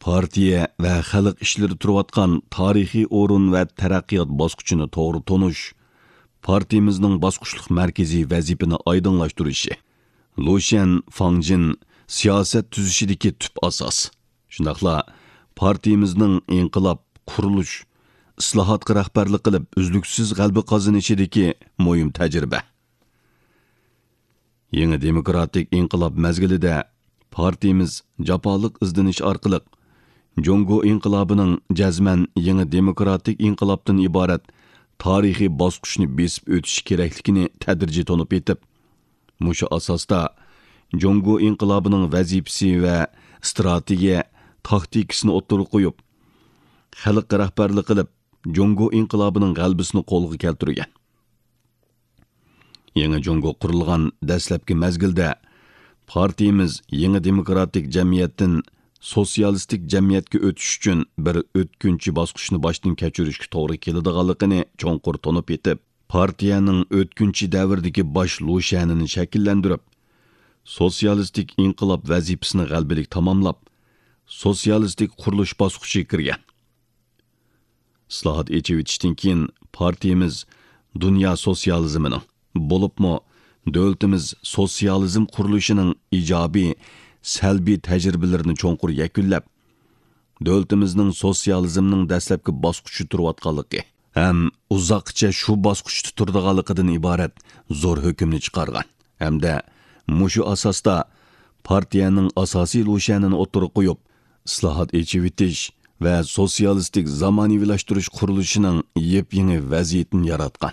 partiya va xalq ishlari turayotgan tarixiy o'rin va taraqqiyot bosqichini to'g'ri tonish, partiyamizning bosqichlik markaziy vazifani oydinlashtirishi, Lushan Fangjin siyosat tuzishidagi tub asos. Shundaqla partiyamizning inqilob, qurilish, islohotga rahbarlik qilib uzluksiz g'alaba qozonishidagi muhim tajriba. Yangi demokratik inqilob mezgilida partiyamiz jafoliq izdinish orqali Jongo inqilobining jazman yangi demokratik inqilobdan iborat tarixiy bosqichni besib o'tish kerakligini tadrijiy tonib etib, mushu asosda Jongo inqilobining vazifasi va strategiya taktikasini o'ttirib qo'yib, xalq rahbarlik qilib Jongo inqilobining g'albisini qo'lga keltirgan. Yangi Jongo qurilgan dastlabki mezgilda partiyamiz yangi demokratik jamiyatdan sotsialistik jamiyatga o'tish uchun bir o'tkinchi bosqichni boshdan kechirishga to'g'ri keladiganligini cho'nqur tonib etib, partiyaning o'tkinchi davrdagi bosh lushanini shakllantirib, sotsialistik inqilob vazifasini g'albalik tamomlab, sotsialistik qurilish bosqichiga kirgan. Islohot echivitishdan keyin partiyamiz dunyo sotsializmining, bo'libmi davlatimiz sotsializm qurilishining ijobiy salbiy tajribalarini cho'nqur yakunlab, davlatimizning sotsializmning dastlabki bosqichi turayotganligi ham uzoqcha shu bosqichda turadiganligidan iborat zo'r hukmni chiqargan. Hamda mushu asosda partiyaning asosiy lushanini o'tirib qo'yib, islohot echivitish va sotsialistik zamonaviylashtirish qurilishining yep-yangi vaziyatini yaratgan.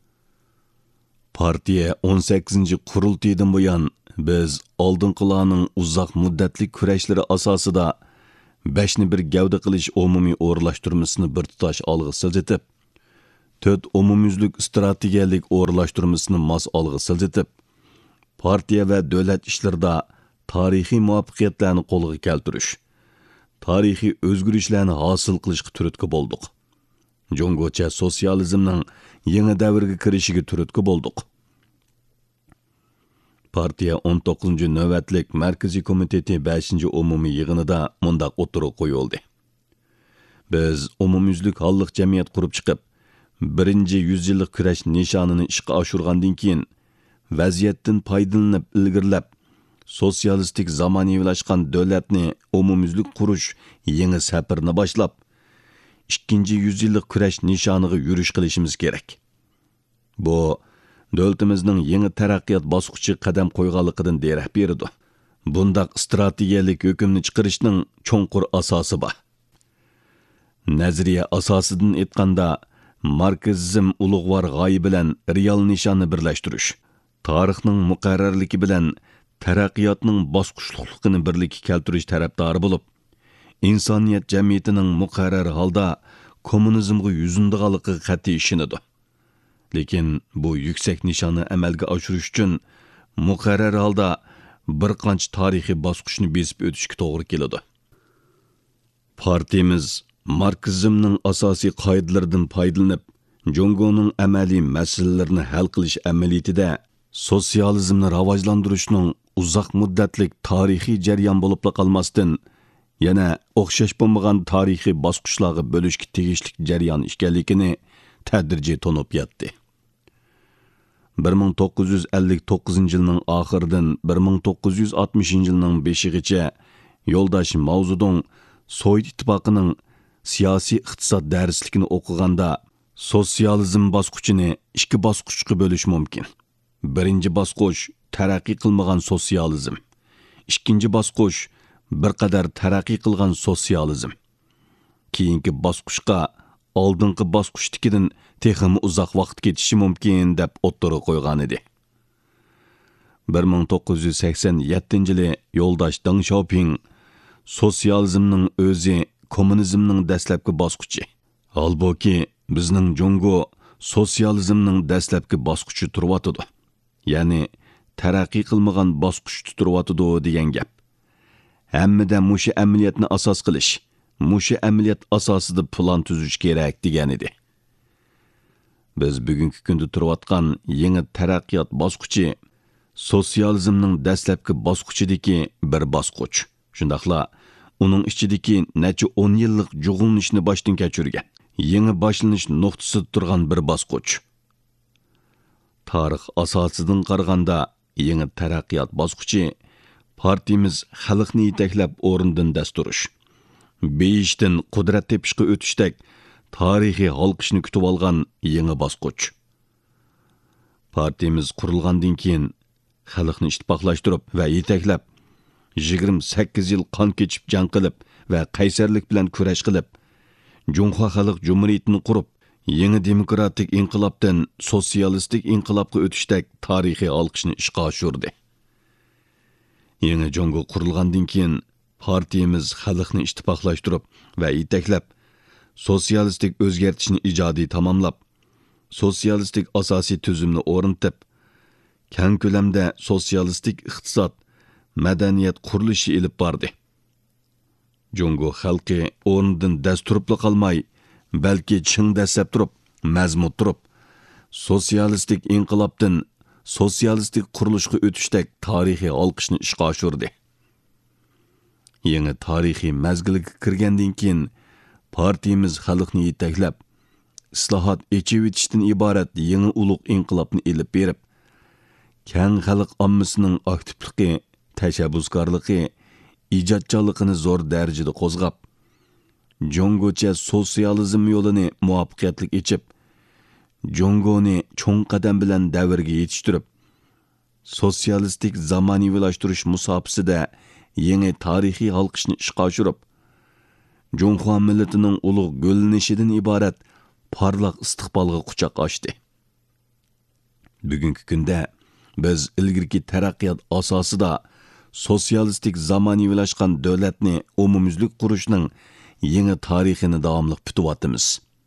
Partiya 18-qurultiydan buyon biz oldinqilarning uzoq muddatli kurashlari asosida 5ni bir gavda qilish umumiy o'rlashtirmasini bir tutash olg'a siljitib, 4 umumyuzlik strategiyalik o'rlashtirmasini mos olg'a siljitib, partiya va davlat ishlarida tarixiy muvaffaqiyatlarni qo'lga keltirish, tarixiy o'zgarishlarni hosil qilishga turtki bo'ldik. Jongocha sotsializmning yangi davrga kirishiga turtki bo'ldik. Partiya 19 navbatlik Markaziy komiteti 5-umumiy yig'inida mundaq o'tirib qo'yildi. Biz umumyuzlik holliq jamiyat qurib chiqib, 1-yuzillik kurash nishonini ishga oshirgandan keyin vaziyatdan foydalanib ilgirlab, sotsialistik zamonaviylashgan davlatni umumyuzlik qurish yangi safarni boshlab, 2-yuzillik kurash nishoniga yurish qilishimiz kerak. Bu davlatimizning yangi taraqqiyot bosqichi qadam qo'yganligidan derak berdi. Bundaq strategiyalik hukmni chiqarishning cho'nqur asosi bor. Nazariya asosidan aytganda, marksizm ulug'vor g'oya bilan real nishonni birlashtirish, tarixning muqarrarligi bilan taraqqiyotning bosqichliqligini birlikka keltirish tarafdori bo'lib, insoniyat jamiyatining muqarrar holda kommunizmga yuzindiganligiga qat'iy ishonadi. Lekin bu yuksak nishonni amalga oshirish uchun muqarrar holda bir qancha tarixiy bosqichni besib o'tishga to'g'ri keladi. Partiyamiz marksizmning asosiy qoidalaridan foydalanib, Jongoning amaliy masalalarini hal qilish amaliyotida sotsializmni rivojlantirishning uzoq muddatlik tarixiy jarayon bo'lib qolmasdan, yana o'xshash bo'lmagan tarixiy bosqichlarga bo'lishga tegishli jarayon ekanligini tadrijiy tonib yetdi. 1959 yilning oxiridan 1960 yilning 5-gacha yo'ldosh Mao Zedong Sovet ittifoqining siyosiy iqtisod darsligini o'qiganda sotsializm bosqichini 2 bosqichga bo'lish mumkin. Birinchi bosqich taraqqiy qilmagan sotsializm. Ikkinchi bosqich bir qadar taraqqiy qilgan sotsializm. Keyingi bosqichga oldingi bosqichdagidan texmi uzoq vaqt ketishi mumkin deb o'ttirib qo'ygan edi. 1987-yili yo'ldosh Deng Xiaoping sotsializmning o'zi kommunizmning dastlabki bosqichi. Holbuki bizning Jongo sotsializmning dastlabki bosqichi turibdi. Ya'ni taraqqiy qilmagan bosqichda turibdi degan gap. Hammada mushu amaliyotni asos qilish, mushu amaliyot asosida plan tuzish kerak degan edi. Biz bugungi kunda turayotgan yangi taraqqiyot bosqichi sotsializmning dastlabki bosqichidagi bir bosqich. Shundaqla uning ichidagi necha 10 yillik jug'ulinishni boshdan kechirgan, yangi boshlanish nuqtasida turgan bir bosqich. Tarix asosidan qaraganda yangi taraqqiyot bosqichi partiyamiz xalqni yetaklab o'rnidan dasturish, beyishdan qudrat tepishga o'tishdek tarixiy halqishni kutib olgan yangi bosqich. Partiyamiz qurilgandan keyin xalqni ittifoqlashtirib va yetaklab 28 yil qon kechib jang qilib va qaysarlik bilan kurash qilib, Junxo Xalq Cumhuriyetini qurib, yangi demokratik inqilobdan sotsialistik inqilobga o'tishdek tarixiy alqishni ishga oshirdi. Yangi Junxo qurilgandan keyin partiyamiz xalqni ittifoqlashtirib va yetaklab, sotsialistik o'zgartishni ijodiy tamomlab, sotsialistik asosiy tuzumni o'rnatib, keng ko'lamda sotsialistik iqtisod, madaniyat qurilishi ilib bordi. Junxo xalqi o'rnidan dasturibli qolmay, balki ching dasab turib, mazmun turib, sotsialistik inqilobdan sotsialistik qurilishga o'tishdek tarixiy alqishni ishga oshirdi. Yangi tarixiy mazgilga kirgandan keyin partiyamiz xalqni yetaklab, islohot echivitishdan iborat yangi ulug' inqilobni ilib berib, keng xalq ommasining aktivligi, tashabbuskorligi, ijodkorligini zo'r darajada qo'zg'ab, Junxocha sotsializm yo'lini muvaffaqiyatli echib, Junxoni cho'ng qadam bilan davrga yetishtirib, sotsialistik zamonaviylashtirish musofasida yangi tarixiy halqishni ishga oshirib, Junxo millatining ulug' gullanishidan iborat parlaq istiqbolga quchoq ochdi. Bugungi kunda biz ilgirki taraqqiyot asosida sotsialistik zamonaviylashgan davlatni umumyuzlik qurishning yangi tarixini davomli putyapmiz.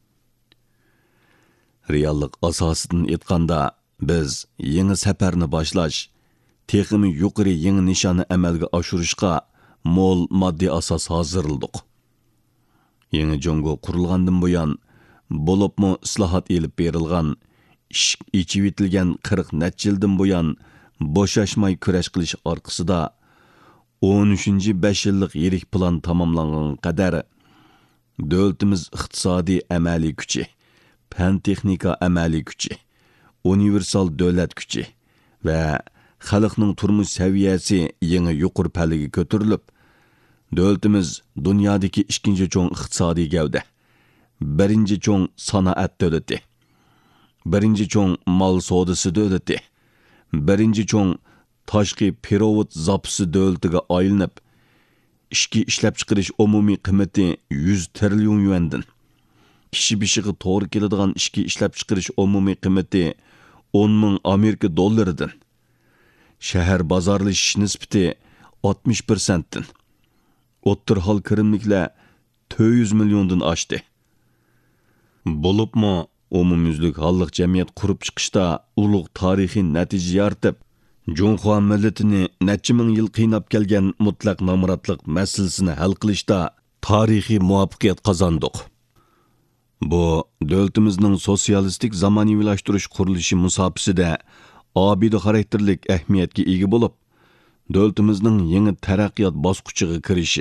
Reallik asosidan aytganda biz yangi safarni boshlash, texmi yuqori yangi nishonni amalga oshirishga mo'l moddiy asos hozirladik. Yangi Junxo qurilgandan buyon bo'libmi islohot elib berilgan, ichib etilgan 40 necha yildan buyon bo'shashmay kurash qilish orqasida 13-5 yillik yirik plan tamomlangan qadar davlatimiz iqtisodiy amaliy kuchi, fan texnika amaliy kuchi, universal davlat kuchi va xalqning turmush saviyasi yangi yuqori pallaga ko'tarilib, davlatimiz dunyodagi ikkinchi cho'ng iqtisodiy gavda, birinchi cho'ng sanoat davlati, birinchi cho'ng mol savdosi davlati, birinchi cho'ng tashqi perovod zapisi davlatiga aylanib, ishki ishlab chiqarish umumiy qiymati 100 trillion yuandan, kishi beshiga to'g'ri keladigan ishki ishlab chiqarish umumiy qiymati 10 ming Amerika dollaridan, shahar bozorlashish nisbati 60%dan, o'ttir hol kirimliklar 400 milliondan oshdi. Bo'libmi umumyuzlik halliq jamiyat qurib chiqishda ulug' tarixiy natija yaratib, Junxo millatini necha ming yil qiynab kelgan mutlaq nomrodlik masalasini hal qilishda tarixiy muvaffaqiyat qozondik. Bu davlatimizning sotsialistik zamonaviylashtirish qurilishi musofasida obida xarakterlik ahamiyatga ega bo'lib, davlatimizning yangi taraqqiyot bosqichiga kirishi,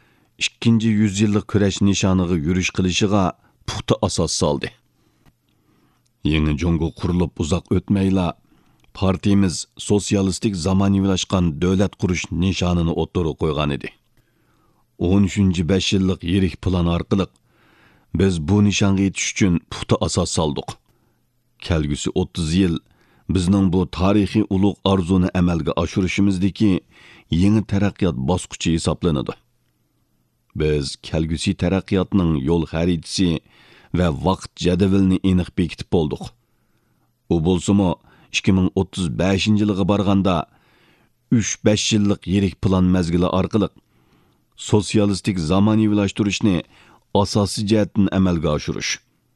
2 yillik kurash nishoniga yurish qilishiga puxta asos soldi. Yangi Junxo qurilib uzoq o'tmayla partiyamiz sotsialistik zamonaviylashgan davlat qurish nishonini o'ttirib qo'ygan edi. 13-5 yillik yirik plan orqali biz bu nishonga yetish uchun puxta asos soldik. Kelgusi 30 yil bizning bu tarixiy ulug' orzuni amalga oshirishimizdagi yangi taraqqiyot bosqichi hisoblanadi. Biz kelgusi taraqqiyotning yo'l xaritasi va vaqt jadvalini aniq bekitib bo'ldik. U bo'lsa-mu 2035 yilga borganda 3-5 yillik yirik plan mazgili orqali sotsialistik zamonaviylashtirishni asosiy jihatdan amalga oshirish.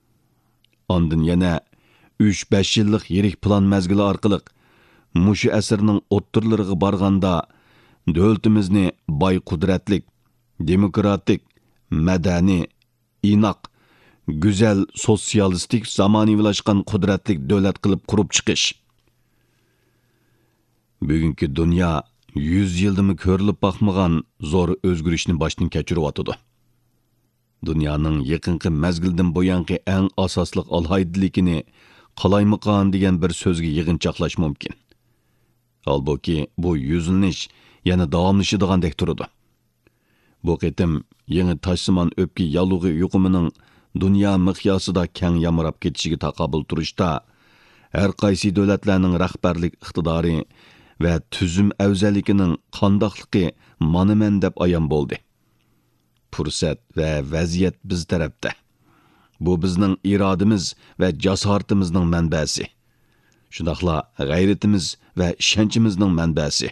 Ondan yana 3-5 yillik yirik plan mazgili orqali mushu asrning o'ttirlariga borganda davlatimizni boy qudratlik, demokratik, madaniy, inoq, go'zal sotsialistik zamonaviylashgan qudratlik davlat qilib qurib chiqish. Bugungi dunyo 100 yıldımı körülüp bakmagan zor özgürüşünü baştan keçirip atıdı. Dünyanın yakınki mezgilden boyanki en asaslık alhaydilikini qalaymıqan degan bir sözge yığınçaqlaş mümkün. Halbuki bu yüzülüş yana davamlaşıdığandek turdu. Bu qitim yeni taşsıman öpki yaluğu yuqumining dünya miqyasida keng yamarab ketişiga taqabul turishda her qaysi davlatlarning rahbarlik iqtidori va tuzum afzalligining qandoqligi manaman deb ayon bo'ldi. Fursat va vaziyat biz tarafda. Bu bizning irodamiz va jasoratimizning manbasi. Shundaqla g'ayratimiz va ishonchimizning manbasi.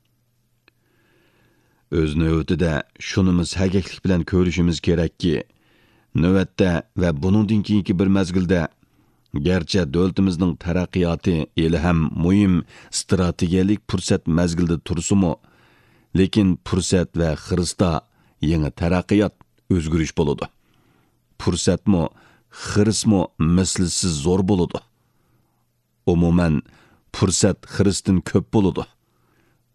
O'z navbatida shunimiz haqqiqlik bilan ko'rishimiz kerakki, navbatda va buningdan keyingi bir mezgilda garchi davlatimizning taraqqiyoti eli ham muhim strategiyalik fursat mezgilda tursimi, lekin fursat va xirista yangi taraqqiyot o'zgarish bo'ladi. Fursatmi, xirismi mislsiz zo'r bo'ladi. Umuman fursat xiristdan ko'p bo'ladi.